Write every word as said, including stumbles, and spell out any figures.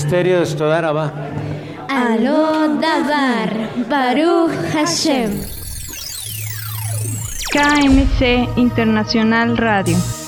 Ministerio de Stodaraba. Aló Dabar, Baruch Hashem. K M C Internacional Radio.